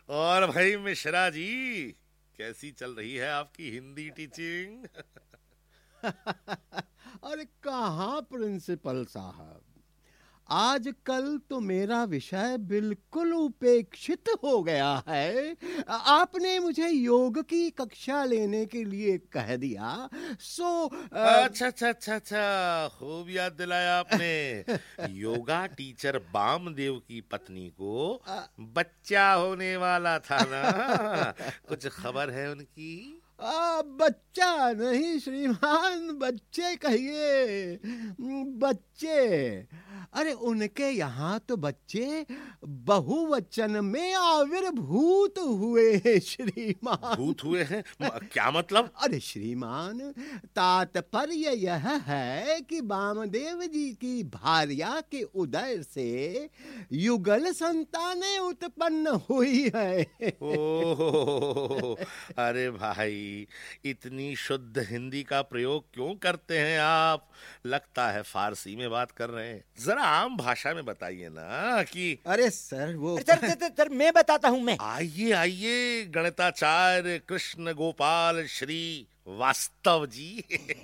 और भाई मिश्रा जी, कैसी चल रही है आपकी हिंदी टीचिंग? अरे कहाँ प्रिंसिपल साहब, आजकल तो मेरा विषय बिल्कुल उपेक्षित हो गया है। आपने मुझे योग की कक्षा लेने के लिए कह दिया, सो अच्छा अच्छा अच्छा अच्छा, खूब याद दिलाया आपने। योगा टीचर बामदेव की पत्नी को बच्चा होने वाला था ना? कुछ खबर है उनकी? बच्चा नहीं श्रीमान, बच्चे कहिए, बच्चे। अरे उनके यहाँ तो बच्चे बहुवचन में आविर्भूत हुए हैं श्रीमान। भूत हुए हैं? क्या मतलब? अरे श्रीमान, तात्पर्य यह है कि वामदेव जी की भार्या के उदय से युगल संतानें उत्पन्न हुई है। ओह, अरे भाई, इतनी शुद्ध हिंदी का प्रयोग क्यों करते हैं आप? लगता है फारसी में बात कर रहे हैं। जरा आम भाषा में बताइए ना कि। अरे सर वो सर मैं बताता हूँ। मैं आइए आइए, गणिताचार्य कृष्ण गोपाल श्री वास्तव जी।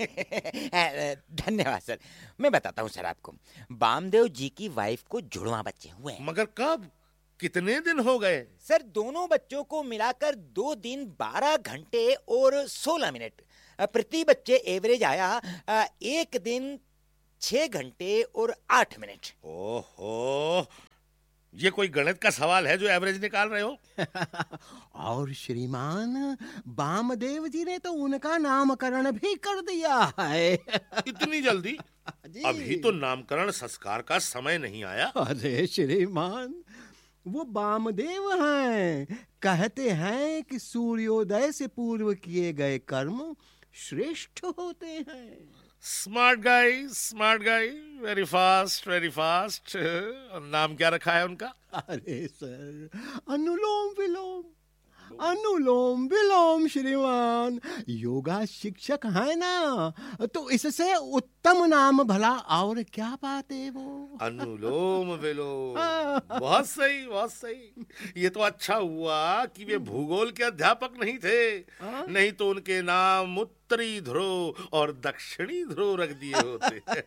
धन्यवाद सर। मैं बताता हूँ सर आपको। बामदेव जी की वाइफ को जुड़वा बच्चे हुए हैं। मगर कब? कितने दिन हो गए? सर दोनों बच्चों को मिलाकर 2 दिन 12 घंटे और 16 मिनट। प्रति बच्चे एवरेज आया 1 दिन 6 घंटे और 8 मिनट। ओहो, ये कोई गणित का सवाल है जो एवरेज निकाल रहे हो? और श्रीमान, वामदेव जी ने तो उनका नामकरण भी कर दिया है। इतनी जल्दी? जी। अभी तो नामकरण संस्कार का समय नहीं आया। अरे श्रीमान, वो वामदेव हैं। कहते हैं कि सूर्योदय से पूर्व किए गए कर्म श्रेष्ठ होते हैं। स्मार्ट गाई, वेरी फास्ट वेरी फास्ट। नाम क्या रखा है उनका? अरे सर, अनुलोम विलोम, अनुलोम विलोम श्रीमान। योगा शिक्षक है ना, तो इससे उत्तम नाम भला और क्या पाते वो। अनुलोम विलोम, बहुत सही बहुत सही। ये तो अच्छा हुआ कि वे भूगोल के अध्यापक नहीं थे, नहीं तो उनके नाम उत्तरी ध्रुव और दक्षिणी ध्रुव रख दिए होते।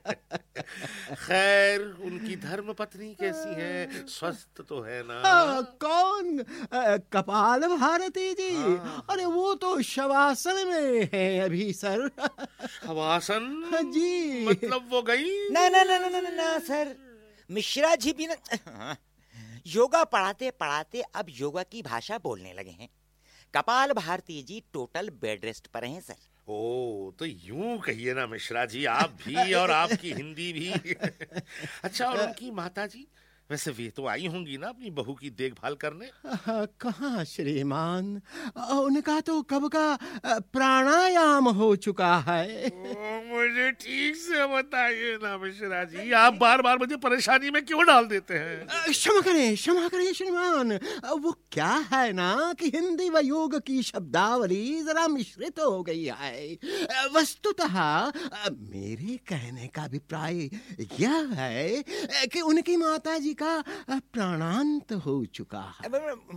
खैर, उनकी धर्म पत्नी कैसी है? स्वस्थ तो है ना? कौन? कपाल भारती जी? अरे वो तो शवासन में है अभी सर। शवासन? जी। मतलब वो गई? ना सर, मिश्रा जी भी ना योगा पढ़ाते पढ़ाते अब योगा की भाषा बोलने लगे हैं। कपाल भारती जी टोटल बेड रेस्ट पर हैं सर। ओ, तो यूं कहिए ना मिश्रा जी, आप भी और आपकी हिंदी भी। अच्छा, और उनकी माता जी? वैसे वे तो आई होंगी ना अपनी बहू की देखभाल करने? कहाँ श्रीमान, उनका तो कब का प्राणायाम हो चुका है। मुझे ठीक से बताइए ना मिश्रा जी, आप बार बार मुझे परेशानी में क्यों डाल देते हैं? क्षमा करें श्रीमान। वो क्या है ना कि हिंदी व योग की शब्दावली जरा मिश्रित हो गई है। वस्तुतः मेरे कहने का अभिप्राय यह है कि उनकी माता जी का प्राणांत हो चुका है।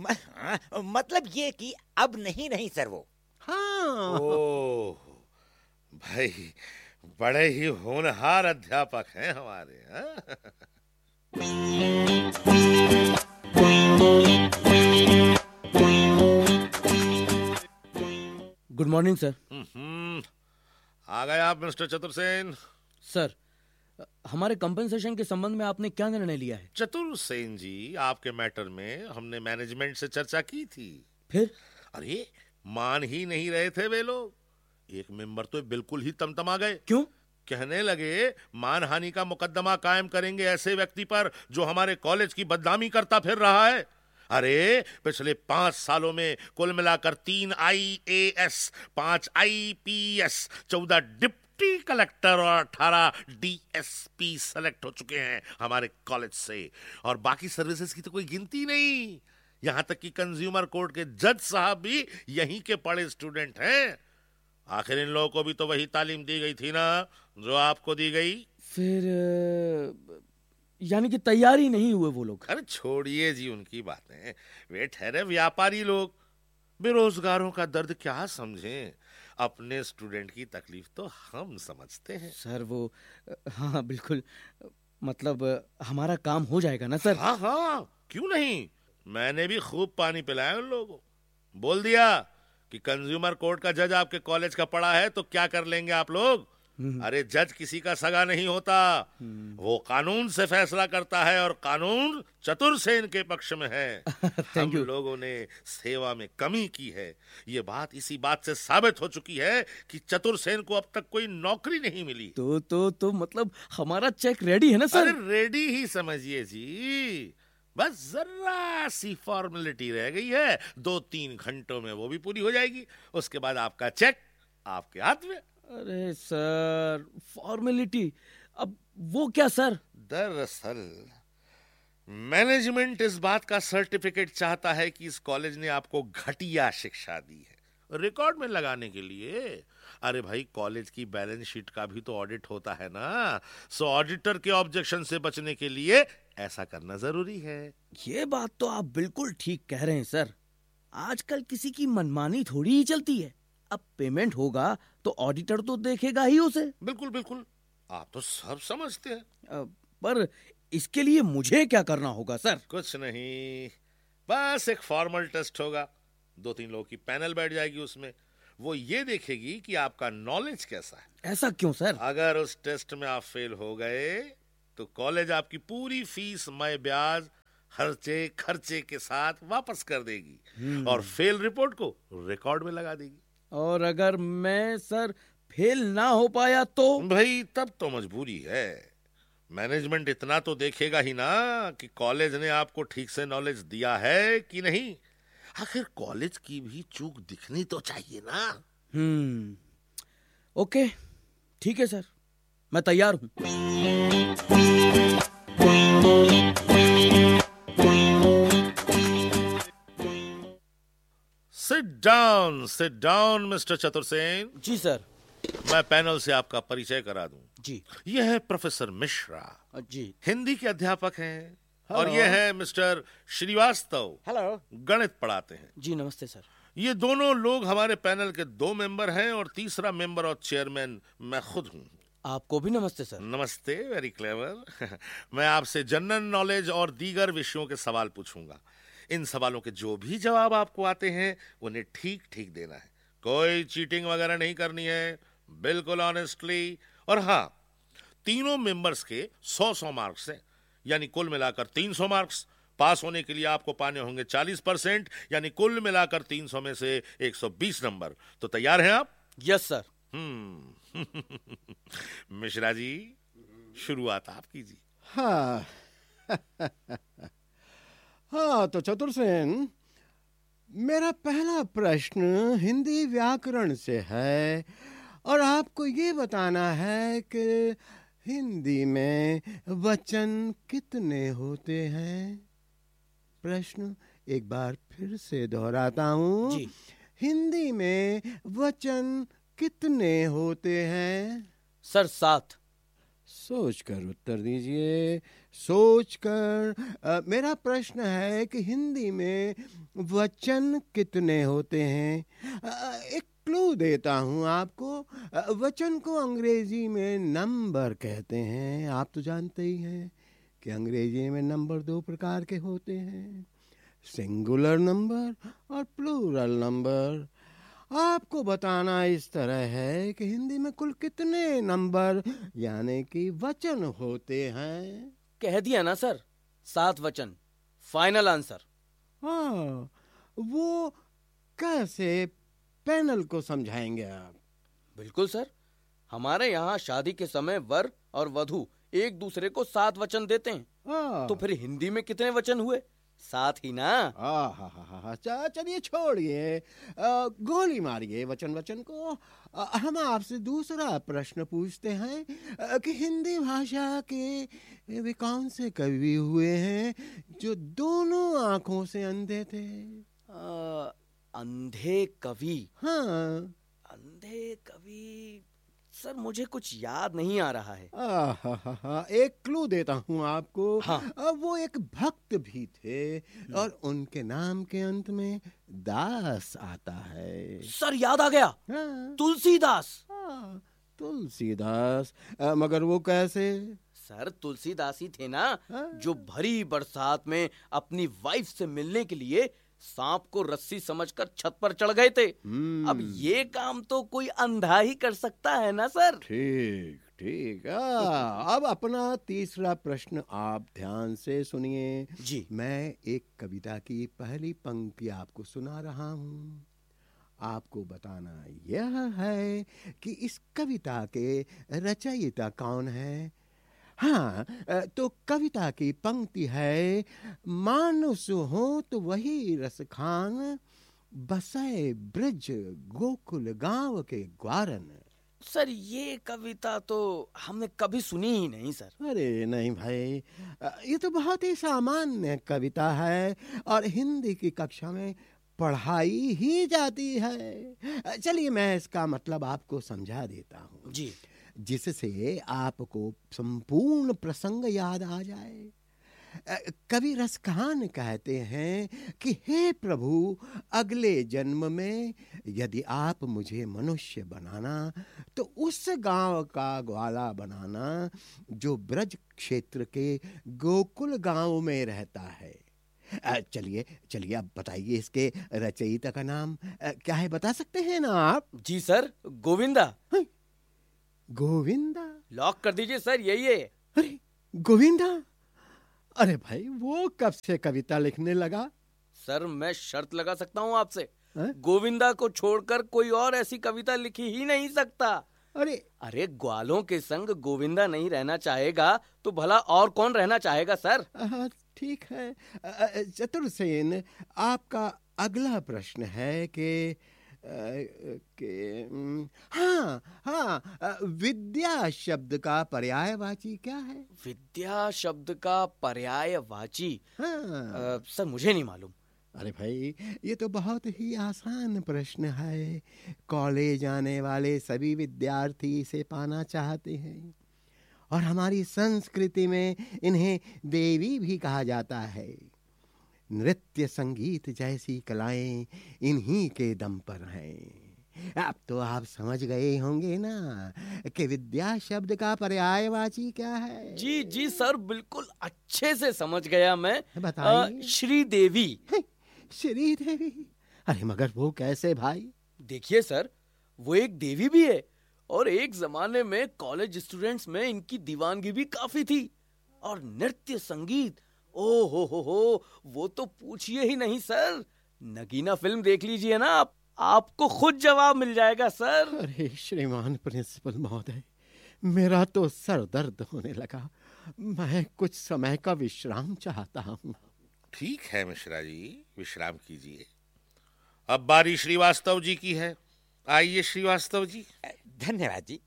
मतलब ये कि अब नहीं सर वो। हाँ। ओह भाई, बड़े ही होनहार अध्यापक हैं हमारे। Good morning sir. आ गए आप मिस्टर चतुर्सेन? सर, हमारे कंपनसेशन के संबंध में आपने क्या निर्णय लिया है? चतुर्सेन जी, आपके मैटर में हमने मैनेजमेंट से चर्चा की थी। फिर? अरे, मान ही नहीं रहे थे वे लोग। एक मेंबर तो बिल्कुल ही तमतमा गए। क्यों? कहने लगे मानहानि का मुकदमा कायम करेंगे ऐसे व्यक्ति पर जो हमारे कॉलेज की बदनामी करता फिर रहा है। अरे, पिछले 5 सालों में कुल मिलाकर 3 IAS, 5 IPS, 14 डिप्टी कलेक्टर और 18 DSP सेलेक्ट हो चुके हैं हमारे कॉलेज से। और बाकी सर्विसेज की तो कोई गिनती नहीं। यहां तक कि कंज्यूमर कोर्ट के जज साहब भी यहीं के पढ़े स्टूडेंट हैं। आखिर इन लोगों को भी तो वही तालीम दी गई थी ना जो आपको दी गई। फिर यानी कि तैयार ही नहीं हुए वो लोग। अरे छोड़िए जी उनकी बातें, वे ठहरे व्यापारी लोग। बेरोजगारों का दर्द क्या समझें, अपने स्टूडेंट की तकलीफ तो हम समझते हैं। सर वो हाँ बिल्कुल, मतलब हमारा काम हो जाएगा ना सर? हाँ हाँ, क्यों नहीं। मैंने भी खूब पानी पिलाया उन लोगों को, बोल दिया कि कंज्यूमर कोर्ट का जज आपके कॉलेज का पड़ा है तो क्या कर लेंगे आप लोग। अरे जज किसी का सगा नहीं होता, वो कानून से फैसला करता है और कानून चतुर सेन के पक्ष में है। हम लोगों ने सेवा में कमी की है, ये बात इसी बात से साबित हो चुकी है कि चतुर सेन को अब तक कोई नौकरी नहीं मिली। तो मतलब हमारा चेक रेडी है ना सर? अरे रेडी ही समझिए जी, बस जरा सी फॉर्मेलिटी रह गई है, 2-3 घंटों में वो भी पूरी हो जाएगी। उसके बाद आपका चेक आपके हाथ में। अरे सर फॉर्मेलिटी, अब वो क्या सर? दरअसल मैनेजमेंट इस बात का सर्टिफिकेट चाहता है कि इस कॉलेज ने आपको घटिया शिक्षा दी है, रिकॉर्ड में लगाने के लिए। अरे भाई कॉलेज की बैलेंस शीट का भी तो ऑडिट होता है ना, सो ऑडिटर के ऑब्जेक्शन से बचने के लिए ऐसा करना जरूरी है। ये बात तो आप बिल्कुल ठीक कह रहे हैं सर। आजकल किसी की मनमानी थोड़ी ही चलती है। अब पेमेंट होगा तो ऑडिटर तो देखेगा ही उसे। बिल्कुल बिल्कुल, आप तो सब समझते हैं। पर इसके लिए मुझे क्या करना होगा सर? कुछ नहीं, बस एक फॉर्मल टेस्ट होगा, 2-3 लोगों की पैनल बैठ जाएगी, उसमें वो ये देखेगी कि आपका नॉलेज कैसा है। ऐसा क्यों सर? अगर उस टेस्ट में आप फेल हो गए तो कॉलेज आपकी पूरी फीस मय ब्याज खर्चे खर्चे के साथ वापस कर देगी और फेल रिपोर्ट को रिकॉर्ड में लगा देगी। और अगर मैं सर फेल ना हो पाया तो? भाई तब तो मजबूरी है, मैनेजमेंट इतना तो देखेगा ही ना कि कॉलेज ने आपको ठीक से नॉलेज दिया है कि नहीं। आखिर कॉलेज की भी चूक दिखनी तो चाहिए ना। ओके ठीक है सर, मैं तैयार हूं। Sit down mister Chatursen. जी सर। मैं पैनल से आपका परिचय करा दूं। जी। यह है प्रोफेसर मिश्रा, जी, हिंदी के अध्यापक हैं। और यह है मिस्टर श्रीवास्तव, हेलो, गणित पढ़ाते हैं। जी नमस्ते सर। ये दोनों लोग हमारे पैनल के 2 मेंबर हैं और तीसरा मेंबर और चेयरमैन मैं खुद हूं। आपको भी नमस्ते सर। नमस्ते, वेरी क्लेवर। मैं आपसे जनरल नॉलेज और दीगर विषयों के सवाल पूछूंगा। इन सवालों के जो भी जवाब आपको आते हैं उन्हें ठीक ठीक देना है, कोई चीटिंग वगैरह नहीं करनी है, बिल्कुल ऑनेस्टली। और हाँ, तीनों मेंबर्स के 100 मार्क्स हैं, यानी कुल मिलाकर 300 मार्क्स। पास होने के लिए आपको पाने होंगे 40%, यानी कुल मिलाकर 300 में से 120 नंबर। तो तैयार हैं आप? Yes sir. मिश्रा जी, शुरुआत आप कीजिए। हाँ हाँ, तो चतुर्सेन, मेरा पहला प्रश्न हिंदी व्याकरण से है और आपको ये बताना है कि हिंदी में वचन कितने होते हैं। प्रश्न एक बार फिर से दोहराता हूँ। जी। हिंदी में वचन कितने होते हैं? सर 7। सोचकर उत्तर दीजिए, सोचकर। मेरा प्रश्न है कि हिंदी में वचन कितने होते हैं। एक क्लू देता हूँ आपको। वचन को अंग्रेजी में नंबर कहते हैं। आप तो जानते ही हैं कि अंग्रेजी में नंबर 2 प्रकार के होते हैं, सिंगुलर नंबर और प्लूरल नंबर। आपको बताना इस तरह है कि हिंदी में कुल कितने नंबर यानी कि वचन होते हैं। कह दिया ना सर, 7 वचन, फाइनल आंसर। हाँ, वो कैसे, पैनल को समझाएंगे आप? बिल्कुल सर, हमारे यहाँ शादी के समय वर और वधू एक दूसरे को 7 वचन देते हैं। तो फिर हिंदी में कितने वचन हुए? 7 ही ना। चलिए छोड़िए, गोली मारिए वचन वचन को। हम आपसे दूसरा प्रश्न पूछते हैं कि हिंदी भाषा के वे कौन से कवि हुए हैं जो दोनों आंखों से अंधे थे? अंधे कवि? हाँ, अंधे कवि सर मुझे कुछ याद नहीं आ रहा है। एक क्लू देता हूँ आपको। हाँ। वो एक भक्त भी थे और उनके नाम के अंत में दास आता है। सर याद आ गया, हाँ, तुलसीदास। तुलसीदास। मगर वो कैसे? सर तुलसीदास ही थे ना हाँ। जो भरी बरसात में अपनी वाइफ से मिलने के लिए सांप को रस्सी समझकर छत पर चढ़ गए थे। अब ये काम तो कोई अंधा ही कर सकता है ना सर। ठीक ठीक। अब अपना तीसरा प्रश्न आप ध्यान से सुनिए जी। मैं एक कविता की पहली पंक्ति आपको सुना रहा हूँ। आपको बताना यह है कि इस कविता के रचयिता कौन है। हाँ, तो कविता की पंक्ति है, मानुष हो तो वही रस खान, बसे ब्रज गोकुल गांव के ग्वारन। सर ये कविता तो हमने कभी सुनी ही नहीं सर। अरे नहीं भाई, ये तो बहुत ही सामान्य कविता है और हिंदी की कक्षा में पढ़ाई ही जाती है। चलिए मैं इसका मतलब आपको समझा देता हूँ जी, जिससे आपको संपूर्ण प्रसंग याद आ जाए। कवि रसखान कहते हैं कि हे प्रभु, अगले जन्म में यदि आप मुझे मनुष्य बनाना तो उस गांव का ग्वाला बनाना जो ब्रज क्षेत्र के गोकुल गांव में रहता है। चलिए चलिए अब बताइए इसके रचयिता का नाम क्या है, बता सकते हैं ना आप? जी सर, गोविंदा। गोविंदा? लॉक कर दीजिए सर, यही है। अरे गोविंदा, अरे भाई वो कब से कविता लिखने लगा? सर मैं शर्त लगा सकता हूँ आपसे, है? गोविंदा को छोड़कर कोई और ऐसी कविता लिखी ही नहीं सकता। अरे ग्वालों के संग गोविंदा नहीं रहना चाहेगा तो भला और कौन रहना चाहेगा सर। ठीक है। चतुरसेन, आपका अगला प्रश्न है कि हाँ, विद्या शब्द का पर्यायवाची क्या है? विद्या शब्द का पर्यायवाची? हाँ। सर मुझे नहीं मालूम। अरे भाई ये तो बहुत ही आसान प्रश्न है, कॉलेज आने वाले सभी विद्यार्थी इसे पाना चाहते हैं और हमारी संस्कृति में इन्हें देवी भी कहा जाता है। नृत्य संगीत जैसी कलाएं इन्हीं के दम पर हैं। अब तो आप समझ गए होंगे ना कि विद्या शब्द का पर्यायवाची क्या है। जी जी सर, बिल्कुल अच्छे से समझ गया मैं। बताइए। श्रीदेवी। श्रीदेवी? अरे मगर वो कैसे भाई? देखिए सर, वो एक देवी भी है और एक जमाने में कॉलेज स्टूडेंट्स में इनकी दीवानगी भी काफी थी। और नृत्य संगीत, ओ हो, वो तो पूछिए ही नहीं सर। नगीना फिल्म देख लीजिए ना आप, आपको खुद जवाब मिल जाएगा सर। अरे श्रीमान प्रिंसिपल महोदय, मेरा तो सर दर्द होने लगा। मैं कुछ समय का विश्राम चाहता हूँ। ठीक है मिश्रा जी, विश्राम कीजिए। अब बारी श्रीवास्तव जी की है। आइए श्रीवास्तव जी। धन्यवाद जी।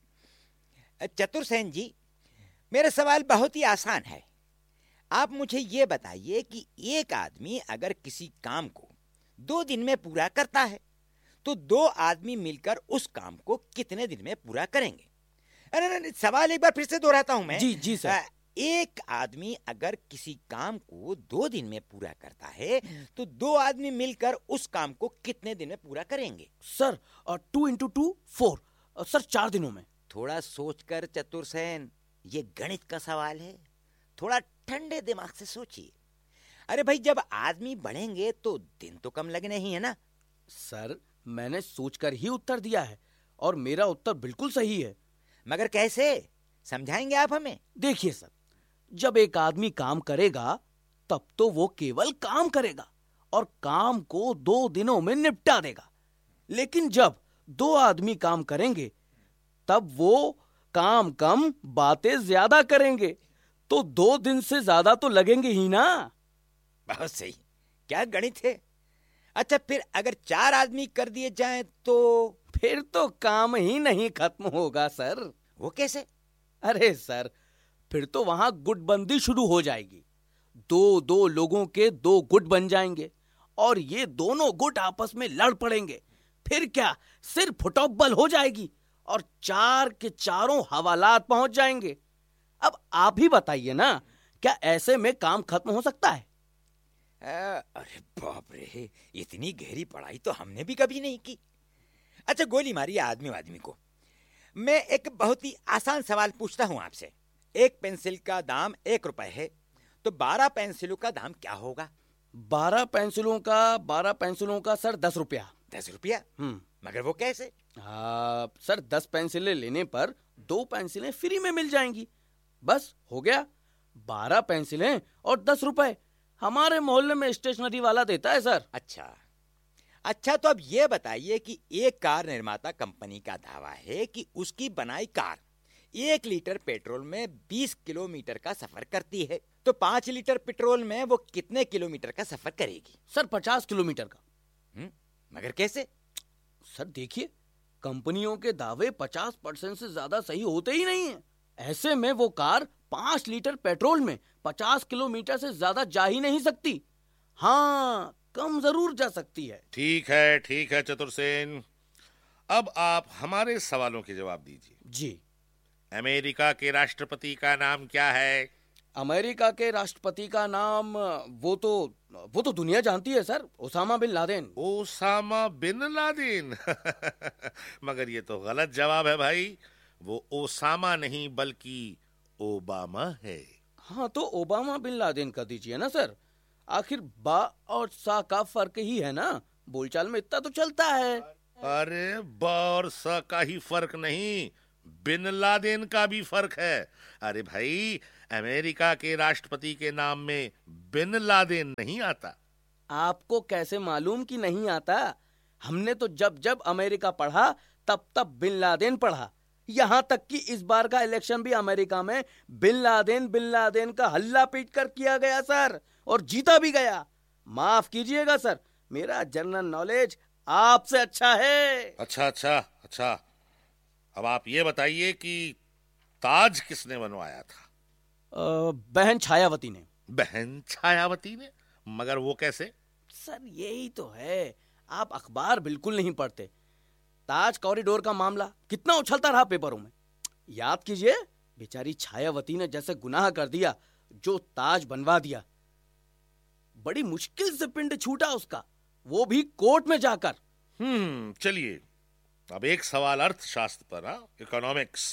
चतुरसेन जी, मेरा सवाल बहुत ही आसान है। आप मुझे ये बताइए कि एक आदमी अगर किसी काम को 2 दिन में पूरा करता है तो 2 आदमी मिलकर उस काम को कितने दिन में पूरा करेंगे? अरे सवाल एक बार फिर से दोहराता हूं मैं। जी जी सर। एक आदमी अगर किसी काम को 2 दिन में पूरा करता है तो 2 आदमी मिलकर उस काम को कितने दिन में पूरा करेंगे? सर 2 into 2 4 सर, 4 दिनों में। थोड़ा सोचकर चतुरसेन, ये गणित का सवाल है, थोड़ा ठंडे दिमाग से सोचिए। अरे भाई, जब आदमी बढ़ेंगे तो दिन तो कम लगने ही है ना। सर मैंने सोचकर ही उत्तर दिया है और मेरा उत्तर बिल्कुल सही है। मगर कैसे, समझाएंगे आप हमें? देखिए सर, जब एक आदमी काम करेगा तब तो वो केवल काम करेगा और काम को 2 दिनों में निपटा देगा। लेकिन जब 2 आदमी काम करेंगे तब वो काम कम बातें ज्यादा करेंगे, तो 2 दिन से ज्यादा तो लगेंगे ही ना। बहुत सही, क्या गणित है। अच्छा, फिर अगर 4 आदमी कर दिए जाएं तो? फिर तो काम ही नहीं खत्म होगा सर। वो कैसे? अरे सर, फिर तो वहां गुटबंदी शुरू हो जाएगी। 2 लोगों के 2 गुट बन जाएंगे और ये दोनों गुट आपस में लड़ पड़ेंगे। फिर क्या, सिर फुटबॉल हो जाएगी और 4 के चारों हवालात पहुंच जाएंगे। अब आप ही बताइए ना, क्या ऐसे में काम खत्म हो सकता है? अरे बाप रे, इतनी गहरी पढ़ाई तो हमने भी कभी नहीं की। अच्छा, गोली मारिए आदमी आदमी को। मैं एक बहुत ही आसान सवाल पूछता हूं आपसे। एक पेंसिल का दाम 1 रुपए है, तो 12 पेंसिलों का दाम क्या होगा? 12 पेंसिलों का सर 10 रुपया। 10 रुपया? मगर वो कैसे? सर 10 पेंसिलें लेने पर 2 पेंसिलें फ्री में मिल जाएंगी। बस हो गया, 12 पेंसिलें और 10 रुपए। हमारे मोहल्ले में स्टेशनरी वाला देता है सर। अच्छा, तो अब ये बताइए कि एक कार निर्माता कंपनी का दावा है कि उसकी बनाई कार 1 लीटर पेट्रोल में 20 किलोमीटर का सफर करती है, तो 5 लीटर पेट्रोल में वो कितने किलोमीटर का सफर करेगी? सर 50 किलोमीटर का। मगर कैसे? सर देखिए, कंपनियों के दावे 50% से ज्यादा सही होते ही नहीं है। ऐसे में वो कार 5 लीटर पेट्रोल में 50 किलोमीटर से ज्यादा जा ही नहीं सकती। हाँ, कम जरूर जा सकती है। ठीक है चतुर्सेन, अब आप हमारे सवालों के जवाब दीजिए। जी। अमेरिका के राष्ट्रपति का नाम क्या है? अमेरिका के राष्ट्रपति का नाम वो तो दुनिया जानती है sir, Osama bin Laden. Osama bin Laden? मगर ये तो गलत जवाब है भाई। वो ओसामा नहीं बल्कि ओबामा है। हाँ, तो ओबामा बिन लादेन कर दीजिए ना सर। आखिर बा और सा का फर्क ही है ना, बोलचाल में इतना तो चलता है। अरे बा और सा का ही फर्क नहीं, बिन लादेन का भी फर्क है। अरे भाई, अमेरिका के राष्ट्रपति के नाम में बिन लादेन नहीं आता। आपको कैसे मालूम कि नहीं आता? हमने तो जब जब अमेरिका पढ़ा तब तब बिन लादेन पढ़ा। यहां तक कि इस बार का इलेक्शन भी अमेरिका में बिन लादेन का हल्ला पीट कर किया गया सर, और जीता भी गया। माफ कीजिएगा सर, मेरा जनरल नॉलेज आपसे अच्छा है। अच्छा, अब आप ये बताइए कि ताज किसने बनवाया था? बहन छायावती ने। बहन छायावती ने? मगर वो कैसे? सर यही तो है, आप अखबार बिल्कुल नहीं पढ़ते। ताज कॉरिडोर का मामला कितना उछलता रहा पेपरों में। याद कीजिए, बेचारी छायावती ने जैसे गुनाह कर दिया, जो ताज बनवा दिया। बड़ी मुश्किल से पिंड छूटा उसका, वो भी कोर्ट में जाकर। चलिए, अब एक सवाल अर्थशास्त्र पर, इकोनॉमिक्स।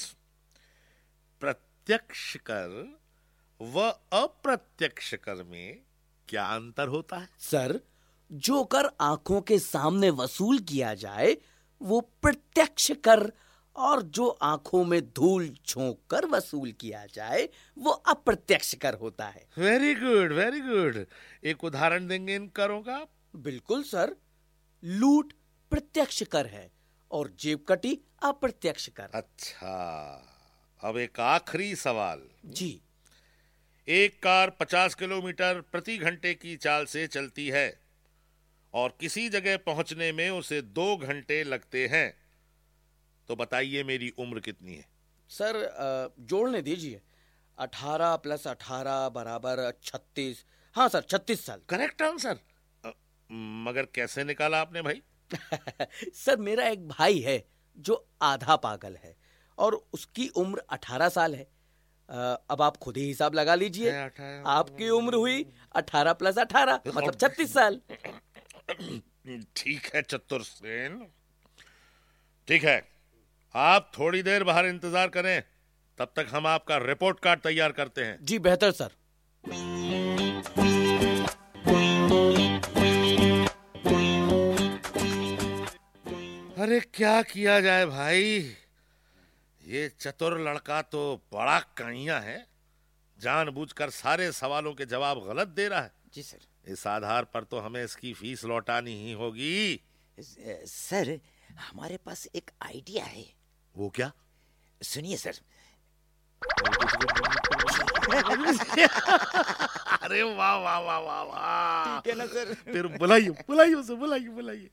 प्रत्यक्ष कर व अप्रत्यक्ष कर में क्या अंतर होता है? सर, जो कर आंखों के सामने वसूल किया जाए वो प्रत्यक्ष कर, और जो आंखों में धूल झोंक कर वसूल किया जाए वो अप्रत्यक्ष कर होता है। Very good. एक उदाहरण देंगे इन करों का? बिल्कुल सर, लूट प्रत्यक्ष कर है और जेब कटी अप्रत्यक्ष कर। अच्छा, अब एक आखिरी सवाल। जी। एक कार 50 किलोमीटर प्रति घंटे की चाल से चलती है और किसी जगह पहुंचने में उसे 2 घंटे लगते हैं, तो बताइए मेरी उम्र कितनी है? सर जोड़ने दीजिए, 18 + 18 = 36। हाँ सर, 36 साल। Correct answer. मगर कैसे निकाला आपने भाई? सर, मेरा एक भाई है जो आधा पागल है और उसकी उम्र 18 साल है। अब आप खुद ही हिसाब लगा लीजिए। आपकी उम्र हुई 18 + 18 मतलब 36 साल। ठीक है चतुर्सेन, ठीक है, आप थोड़ी देर बाहर इंतजार करें, तब तक हम आपका रिपोर्ट कार्ड तैयार करते हैं। जी बेहतर सर। अरे क्या किया जाए भाई, ये चतुर लड़का तो बड़ा कहिया है, जानबूझकर सारे सवालों के जवाब गलत दे रहा है। जी सर। इस आधार पर तो हमें इसकी फीस लौटानी ही होगी। सर, हमारे पास एक आइडिया है। वो क्या? सुनिए सर। अरे वाह वाह वाह वाह वाह, ठीक है ना सर? फिर बुलाइए उसे, बुलाइए।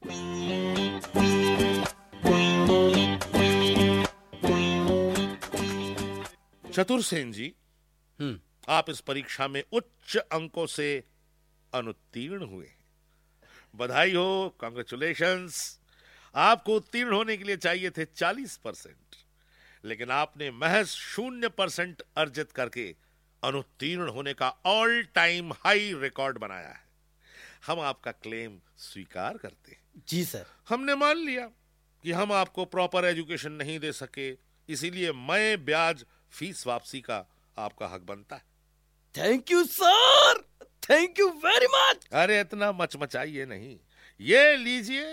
चतुर्सेन जी, आप इस परीक्षा में उच्च अंकों से अनुत्तीर्ण हुए। बधाई हो, कांग्रेचुलेशंस। आपको उत्तीर्ण होने के लिए चाहिए थे 40%, लेकिन आपने महज 0% अर्जित करके अनुत्तीर्ण होने का ऑल टाइम हाई रिकॉर्ड बनाया है। हम आपका क्लेम स्वीकार करते हैं। जी सर। हमने मान लिया कि हम आपको प्रॉपर एजुकेशन नहीं दे सके, इसीलिए मैं ब्याज फीस वापसी का आपका हक बनता है। Thank you sir, thank you very much. अरे इतना मचमचाइए नहीं, ये लीजिए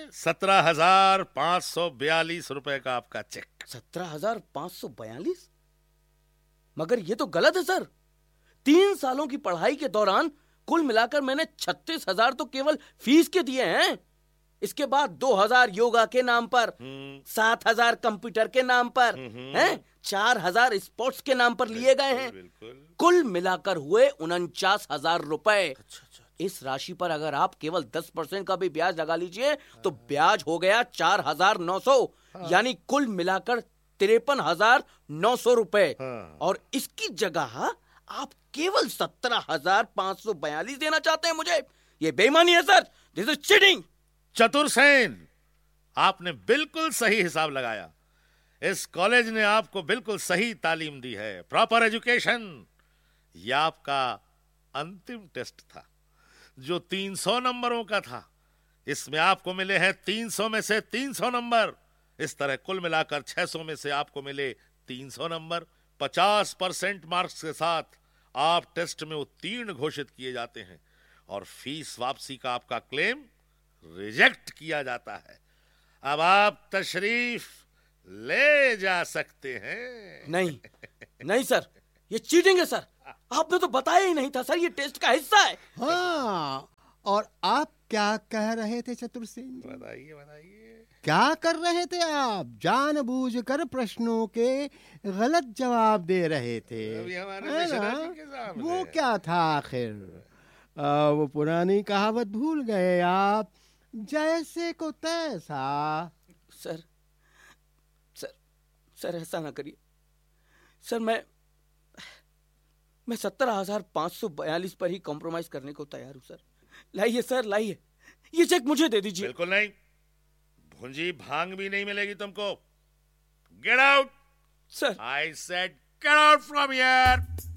17,542 रुपए का आपका चेक। 17,542? मगर ये तो गलत है सर। 3 सालों की पढ़ाई के दौरान कुल मिलाकर मैंने 36,000 तो केवल फीस के दिए हैं। इसके बाद 2,000 योगा के नाम पर, 7,000 कंप्यूटर के नाम पर, हैं 4,000 स्पोर्ट्स के नाम पर लिए गए हैं। कुल मिलाकर हुए 49,000 रुपए। इस राशि पर अगर आप केवल 10% का भी ब्याज लगा लीजिए तो ब्याज हो गया 4,900, यानी कुल मिलाकर 53,900 रुपए। और इसकी जगह आप केवल 17,542 देना चाहते हैं मुझे। ये बेईमानी है सर, दिस इज चीटिंग। चतुर सेन, आपने बिल्कुल सही हिसाब लगाया। इस कॉलेज ने आपको बिल्कुल सही तालीम दी है, प्रॉपर एजुकेशन। यह आपका अंतिम टेस्ट था जो 300 नंबरों का था। इसमें आपको मिले हैं 300 में से 300 नंबर। इस तरह कुल मिलाकर 600 में से आपको मिले 300 नंबर। 50% मार्क्स के साथ आप टेस्ट में उत्तीर्ण घोषित किए जाते हैं और फीस वापसी का आपका क्लेम रिजेक्ट किया जाता है। अब आप तशरीफ ले जा सकते हैं। नहीं नहीं सर, ये चीटिंग है सर। आपने तो बताया ही नहीं था सर, ये टेस्ट का हिस्सा है। हाँ, और आप क्या कह रहे थे चतुर सेन जी? बताइए बताइए। क्या कर रहे थे आप? जानबूझकर प्रश्नों के गलत जवाब दे रहे थे, अभी हमारे है मिश्रा ना? जी के सामने। वो क्या था आखिर? वो पुरानी कहावत भूल गए आप, जैसे को तैसा। सर सर सर ऐसा ना करिए सर। मैं 17,542 पर ही कॉम्प्रोमाइज करने को तैयार हूं सर। लाइए सर, लाइए, ये चेक मुझे दे दीजिए। बिल्कुल नहीं, भुंजी भांग भी नहीं मिलेगी तुमको। Get out sir. I said get out from here.